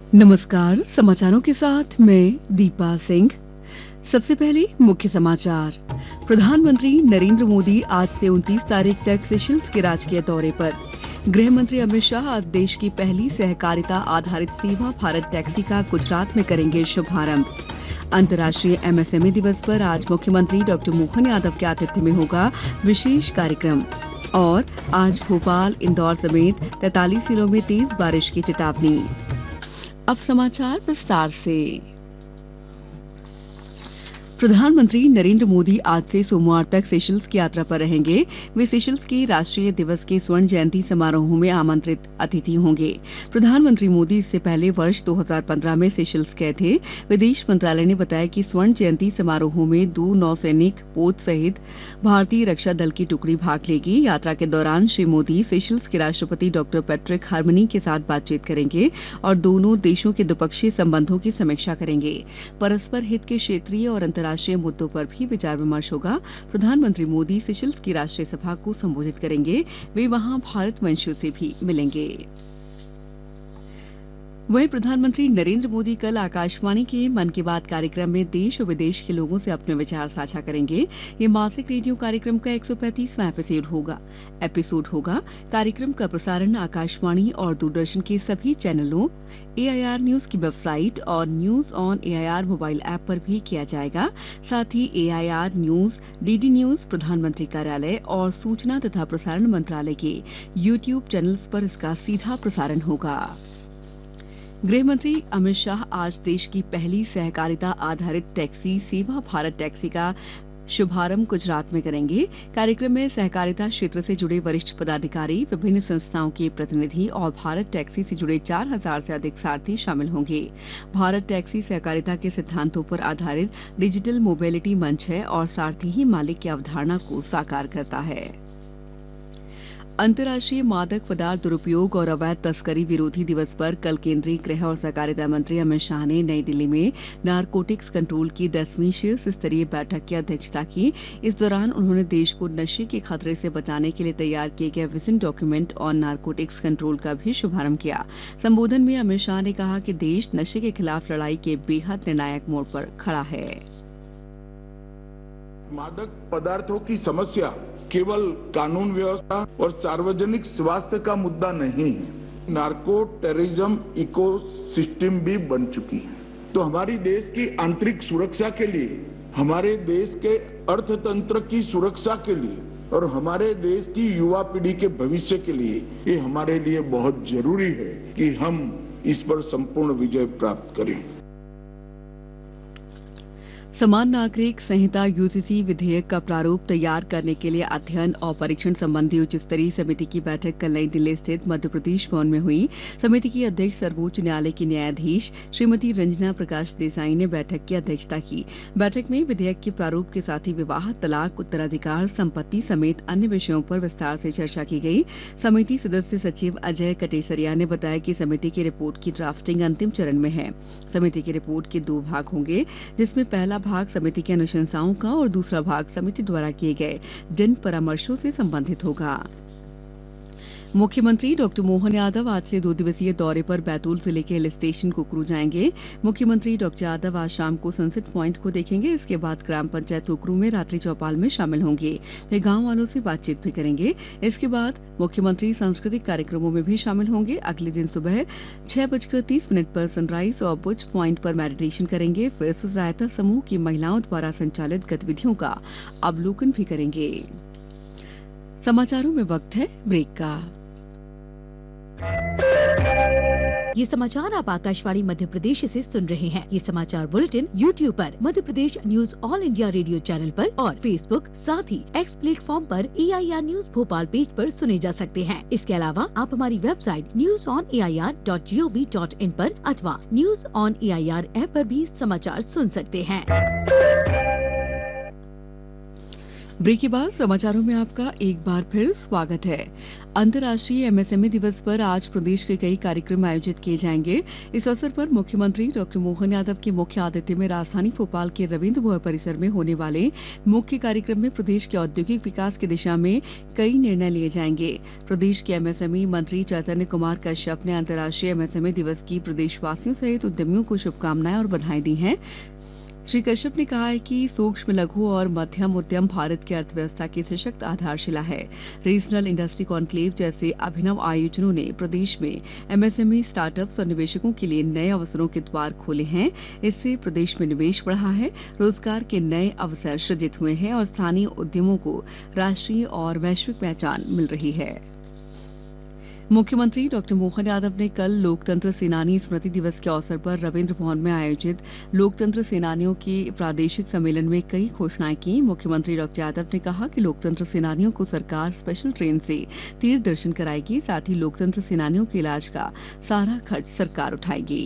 नमस्कार। समाचारों के साथ मैं दीपा सिंह। सबसे पहले मुख्य समाचार। प्रधानमंत्री नरेंद्र मोदी आज से 29 तारीख तक सेशल्स के राजकीय दौरे पर। गृह मंत्री अमित शाह आज देश की पहली सहकारिता आधारित सेवा भारत टैक्सी का गुजरात में करेंगे शुभारंभ। अंतर्राष्ट्रीय एमएसएमई दिवस पर आज मुख्यमंत्री डॉक्टर मोहन यादव के आतिथ्य में होगा विशेष कार्यक्रम। और आज भोपाल, इंदौर समेत 43 जिलों में तेज बारिश की चेतावनी। अब समाचार विस्तार से। प्रधानमंत्री नरेंद्र मोदी आज से सोमवार तक सेशल्स की यात्रा पर रहेंगे। वे सेशल्स के राष्ट्रीय दिवस के स्वर्ण जयंती समारोह में आमंत्रित अतिथि होंगे। प्रधानमंत्री मोदी इससे पहले वर्ष 2015 में सेशल्स गए थे। विदेश मंत्रालय ने बताया कि स्वर्ण जयंती समारोह में 2 नौसैनिक पोत सहित भारतीय रक्षा दल की टुकड़ी भाग लेगी। यात्रा के दौरान श्री मोदी सेशल्स के राष्ट्रपति डॉक्टर पैट्रिक हार्मनी के साथ बातचीत करेंगे और दोनों देशों के द्विपक्षीय संबंधों की समीक्षा करेंगे। परस्पर हित के क्षेत्रीय और राष्ट्रीय मुद्दों पर भी विचार विमर्श होगा। प्रधानमंत्री मोदी सेशल्स की राष्ट्रीय सभा को संबोधित करेंगे। वे वहां भारत वंशियों से भी मिलेंगे। वहीं प्रधानमंत्री नरेंद्र मोदी कल आकाशवाणी के मन की बात कार्यक्रम में देश और विदेश के लोगों से अपने विचार साझा करेंगे। ये मासिक रेडियो कार्यक्रम का 135वां एपिसोड होगा। कार्यक्रम का प्रसारण आकाशवाणी और दूरदर्शन के सभी चैनलों, एआईआर न्यूज की वेबसाइट और news on AIR mobile app पर भी किया जाएगा। साथ ही एआईआर न्यूज, डीडी न्यूज, प्रधानमंत्री कार्यालय और सूचना तथा प्रसारण मंत्रालय के यूट्यूब चैनल्स पर इसका सीधा प्रसारण होगा। गृह मंत्री अमित शाह आज देश की पहली सहकारिता आधारित टैक्सी सेवा भारत टैक्सी का शुभारंभ गुजरात में करेंगे। कार्यक्रम में सहकारिता क्षेत्र से जुड़े वरिष्ठ पदाधिकारी, विभिन्न संस्थाओं के प्रतिनिधि और भारत टैक्सी से जुड़े 4000 से अधिक सारथी शामिल होंगे। भारत टैक्सी सहकारिता के सिद्धांतों पर आधारित डिजिटल मोबिलिटी मंच है और सारथी ही मालिक की अवधारणा को साकार करता है। अंतर्राष्ट्रीय मादक पदार्थ दुरुपयोग और अवैध तस्करी विरोधी दिवस पर कल केंद्रीय गृह और सहकारिता मंत्री अमित शाह ने नई दिल्ली में नारकोटिक्स कंट्रोल की 10वीं शीर्ष स्तरीय बैठक की अध्यक्षता की। इस दौरान उन्होंने देश को नशे के खतरे से बचाने के लिए तैयार किए गए vision document on narcotics control का भी शुभारंभ किया। संबोधन में अमित शाह ने कहा कि देश नशे के खिलाफ लड़ाई के बेहद निर्णायक मोड़ पर खड़ा है। मादक पदार्थों की समस्या केवल कानून व्यवस्था और सार्वजनिक स्वास्थ्य का मुद्दा नहीं है, नार्को टेररिज्म इकोसिस्टम भी बन चुकी है। तो हमारी देश की आंतरिक सुरक्षा के लिए, हमारे देश के अर्थतंत्र की सुरक्षा के लिए और हमारे देश की युवा पीढ़ी के भविष्य के लिए ये हमारे लिए बहुत जरूरी है कि हम इस पर संपूर्ण विजय प्राप्त करें। समान नागरिक संहिता यूसीसी विधेयक का प्रारूप तैयार करने के लिए अध्ययन और परीक्षण संबंधी उच्च स्तरीय समिति की बैठक कल नई दिल्ली स्थित मध्य प्रदेश भवन में हुई। समिति की अध्यक्ष सर्वोच्च न्यायालय की न्यायाधीश श्रीमती रंजना प्रकाश देसाई ने बैठक की अध्यक्षता की। बैठक में विधेयक के प्रारूप के साथ ही विवाह, तलाक, उत्तराधिकार, संपत्ति समेत अन्य विषयों पर विस्तार से चर्चा की गई। समिति सदस्य सचिव अजय कटेसरिया ने बताया कि समिति की रिपोर्ट की ड्राफ्टिंग अंतिम चरण में है। समिति की रिपोर्ट के 2 भाग होंगे, जिसमें पहला भाग समिति की अनुशंसाओं का और दूसरा भाग समिति द्वारा किए गए जन परामर्शों से संबंधित होगा। मुख्यमंत्री डॉक्टर मोहन यादव आज से 2 दिवसीय दौरे पर बैतूल जिले के हिल स्टेशन कुकरू जाएंगे। मुख्यमंत्री डॉक्टर यादव आज शाम को सनसेट प्वाइंट को देखेंगे। इसके बाद ग्राम पंचायत कुकरू में रात्रि चौपाल में शामिल होंगे। वे गांव वालों से बातचीत भी करेंगे। इसके बाद मुख्यमंत्री सांस्कृतिक कार्यक्रमों में भी शामिल होंगे। अगले दिन सुबह 6:30 पर सनराइज और बुच प्वाइंट पर मेडिटेशन करेंगे। फिर स्व सहायता समूह की महिलाओं द्वारा संचालित गतिविधियों का अवलोकन भी करेंगे। समाचारों में वक्त है ब्रेक का। ये समाचार आप आकाशवाणी मध्य प्रदेश से सुन रहे हैं। ये समाचार बुलेटिन YouTube पर Madhya Pradesh news all India radio channel पर और फेसबुक साथ ही एक्स प्लेटफॉर्म पर AIR न्यूज भोपाल पेज पर सुने जा सकते हैं। इसके अलावा आप हमारी वेबसाइट newsonair.gov.in पर अथवा न्यूज ऑन AIR ऐप पर भी समाचार सुन सकते हैं। ब्रेक के बाद समाचारों में आपका एक बार फिर स्वागत है। अंतर्राष्ट्रीय एमएसएमई दिवस पर आज प्रदेश के कई कार्यक्रम आयोजित किए जाएंगे। इस अवसर पर मुख्यमंत्री डॉक्टर मोहन यादव के मुख्य आतिथ्य में राजधानी भोपाल के रविन्द्र भवन परिसर में होने वाले मुख्य कार्यक्रम में प्रदेश के औद्योगिक विकास की दिशा में कई निर्णय लिए जाएंगे। प्रदेश के एमएसएमई मंत्री चैतन्य कुमार कश्यप ने अंतर्राष्ट्रीय एमएसएमई दिवस की प्रदेशवासियों सहित उद्यमियों को शुभकामनाएं और बधाई दी हैं। श्री कश्यप ने कहा है कि सूक्ष्म लघु और मध्यम उद्यम भारत की अर्थव्यवस्था की सशक्त आधारशिला है। रीजनल इंडस्ट्री कॉन्क्लेव जैसे अभिनव आयोजनों ने प्रदेश में एमएसएमई स्टार्टअप्स और निवेशकों के लिए नए अवसरों के द्वार खोले हैं। इससे प्रदेश में निवेश बढ़ा है, रोजगार के नए अवसर सृजित हुए हैं और स्थानीय उद्यमों को राष्ट्रीय और वैश्विक पहचान मिल रही है। मुख्यमंत्री डॉक्टर मोहन यादव ने कल लोकतंत्र सेनानी स्मृति दिवस के अवसर पर रविन्द्र भवन में आयोजित लोकतंत्र सेनानियों के प्रादेशिक सम्मेलन में कई घोषणाएं की। मुख्यमंत्री डॉक्टर यादव ने कहा कि लोकतंत्र सेनानियों को सरकार स्पेशल ट्रेन से तीर्थ दर्शन कराएगी, साथ ही लोकतंत्र सेनानियों के इलाज का सारा खर्च सरकार उठाएगी।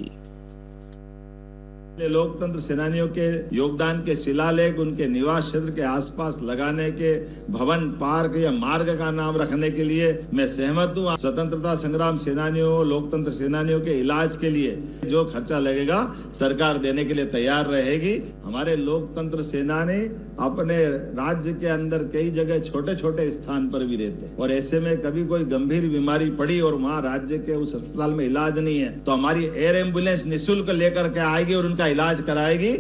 लोकतंत्र सेनानियों के योगदान के शिलालेख उनके निवास क्षेत्र के आसपास लगाने के भवन, पार्क या मार्ग का नाम रखने के लिए मैं सहमत हूं। स्वतंत्रता संग्राम सेनानियों, लोकतंत्र सेनानियों के इलाज के लिए जो खर्चा लगेगा सरकार देने के लिए तैयार रहेगी। हमारे लोकतंत्र सेनानी अपने राज्य के अंदर कई जगह छोटे छोटे स्थान पर भी रहते हैं और ऐसे में कभी कोई गंभीर बीमारी पड़ी और वहां राज्य के उस अस्पताल में इलाज नहीं है तो हमारी एयर एम्बुलेंस निःशुल्क लेकर के आएगी और उनका इलाज कराएगी।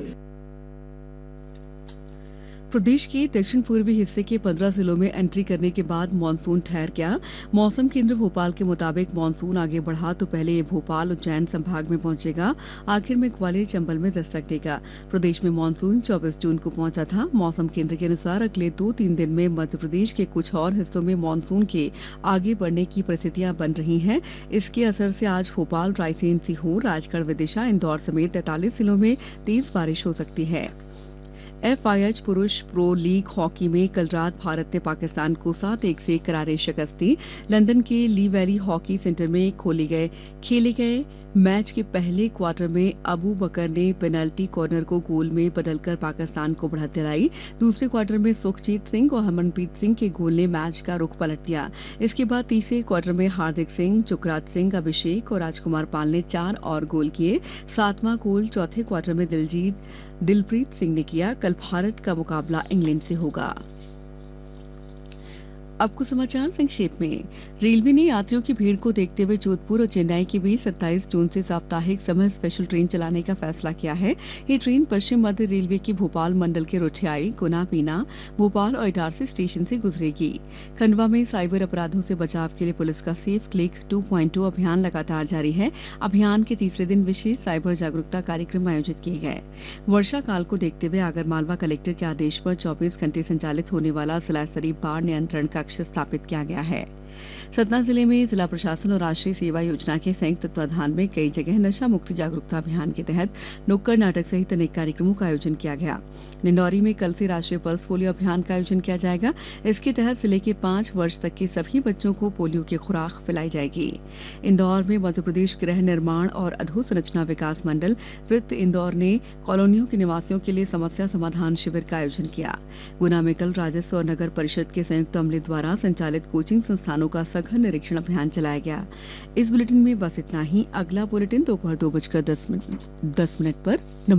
प्रदेश के दक्षिण पूर्वी हिस्से के 15 जिलों में एंट्री करने के बाद मानसून ठहर गया। मौसम केंद्र भोपाल के मुताबिक मानसून आगे बढ़ा तो पहले ये भोपाल उज्जैन संभाग में पहुंचेगा, आखिर में ग्वालियर चंबल में दस्तक देगा। प्रदेश में मानसून 24 जून को पहुंचा था। मौसम केंद्र के अनुसार अगले 2-3 दिन में मध्य प्रदेश के कुछ और हिस्सों में मानसून के आगे बढ़ने की परिस्थितियां बन रही हैं। इसके असर से आज भोपाल, रायसेन, सीहोर, राजगढ़, विदिशा, इंदौर समेत 43 जिलों में तेज बारिश हो सकती है। FIH पुरुष प्रो लीग हॉकी में कल रात भारत ने पाकिस्तान को 7-1 से करारी शिकस्त दी। लंदन के ली वैली हॉकी सेंटर में खेले गए मैच के पहले क्वार्टर में अबू बकर ने पेनल्टी कॉर्नर को गोल में बदलकर पाकिस्तान को बढ़त दिलाई। दूसरे क्वार्टर में सुखजीत सिंह और हरमनप्रीत सिंह के गोल ने मैच का रुख पलट दिया। इसके बाद तीसरे क्वार्टर में हार्दिक सिंह, जुगराज सिंह, अभिषेक और राजकुमार पाल ने 4 और गोल किए। 7वां गोल चौथे क्वार्टर में दिलप्रीत सिंह ने किया। कल भारत का मुकाबला इंग्लैंड से होगा। अब कुछ समाचार संक्षेप में। रेलवे ने यात्रियों की भीड़ को देखते हुए जोधपुर और चेन्नई के बीच 27 जून से साप्ताहिक समय स्पेशल ट्रेन चलाने का फैसला किया है। ये ट्रेन पश्चिम मध्य रेलवे के भोपाल मंडल के रुठियाई, गुना, बीना, भोपाल और इटारसी स्टेशन से गुजरेगी। खंडवा में साइबर अपराधों से बचाव के लिए पुलिस का सेफ क्लिक 2.2 अभियान लगातार जारी है। अभियान के तीसरे दिन विशेष साइबर जागरूकता कार्यक्रम आयोजित किए गए। वर्षा काल को देखते हुए आगरमालवा कलेक्टर के आदेश पर 24 घंटे संचालित होने वाला जिला स्तरीय बाढ़ नियंत्रण कक्ष स्थापित किया गया है। सतना जिले में जिला प्रशासन और राष्ट्रीय सेवा योजना के संयुक्त तत्वाधान में कई जगह नशा मुक्ति जागरूकता अभियान के तहत नुक्कड़ नाटक सहित अनेक कार्यक्रमों का आयोजन किया गया। निंदौरी में कल से राष्ट्रीय पल्स पोलियो अभियान का आयोजन किया जाएगा। इसके तहत जिले के 5 वर्ष तक के सभी बच्चों को पोलियो की खुराक पिलाई जाएगी। इंदौर में मध्य प्रदेश गृह निर्माण और अधोसंरचना विकास मंडल वृत्त इंदौर ने कॉलोनियों के निवासियों के लिए समस्या समाधान शिविर का आयोजन किया। गुना में कल राजस्व और नगर परिषद के संयुक्त अमले द्वारा संचालित कोचिंग संस्थानों का सघन निरीक्षण अभियान चलाया गया। इस बुलेटिन में बस इतना ही। अगला बुलेटिन दोपहर 2:10 पर। नमस्कार।